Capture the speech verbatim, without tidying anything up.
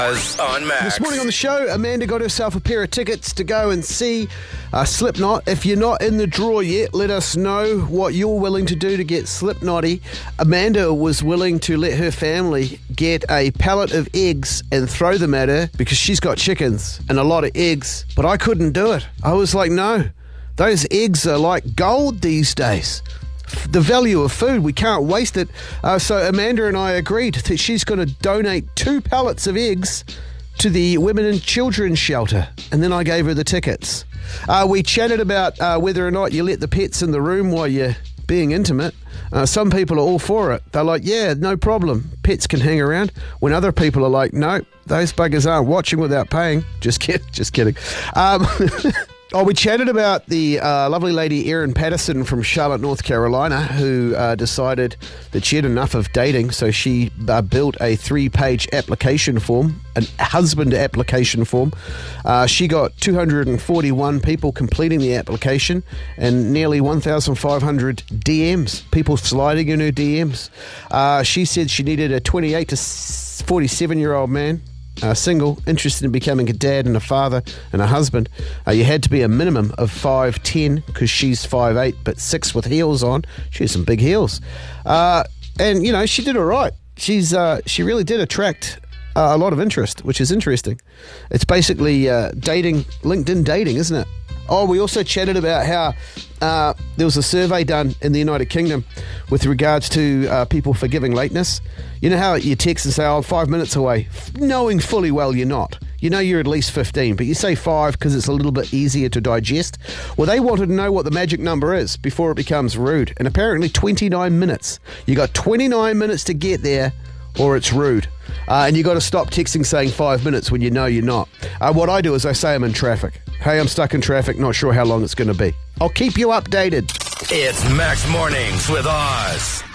On Max. This morning on the show, Amanda got herself a pair of tickets to go and see uh, Slipknot. If you're not in the draw yet, let us know what you're willing to do to get Slipknotty. Amanda was willing to let her family get a pallet of eggs and throw them at her because she's got chickens and a lot of eggs, but I couldn't do it. I was like, no, those eggs are like gold these days. The value of food, we can't waste it. Uh, so Amanda and I agreed that she's going to donate two pallets of eggs to the Women and Children's Shelter. And then I gave her the tickets. Uh, we chatted about uh, whether or not you let the pets in the room while you're being intimate. Uh, some people are all for it. They're like, yeah, no problem. Pets can hang around. When other people are like, no, those buggers aren't watching without paying. Just kidding. Just kidding. Um... Oh, we chatted about the uh, lovely lady Erin Patterson from Charlotte, North Carolina, who uh, decided that she had enough of dating, so she uh, built a three-page application form, a husband application form. Uh, she got two hundred forty-one people completing the application and nearly one thousand five hundred D Ms, people sliding in her D Ms. Uh, she said she needed a twenty-eight to forty-seven-year-old man. Uh, single, interested in becoming a dad and a father and a husband. Uh, you had to be a minimum of five ten because she's five eight but six with heels on. She has some big heels. Uh, and, you know, she did all right. She's, uh, she really did attract uh, a lot of interest, which is interesting. It's basically uh, dating, LinkedIn dating, isn't it? Oh, we also chatted about how uh, there was a survey done in the United Kingdom with regards to uh, people forgiving lateness. You know how you text and say, oh, I'm five minutes away, knowing fully well you're not. You know you're at least fifteen, but you say five because it's a little bit easier to digest. Well, they wanted to know what the magic number is before it becomes rude. And apparently twenty-nine minutes. You got twenty-nine minutes to get there or it's rude. Uh, and you got to stop texting saying five minutes when you know you're not. Uh, what I do is I say I'm in traffic. Hey, I'm stuck in traffic, not sure how long it's going to be. I'll keep you updated. It's Max Mornings with Oz.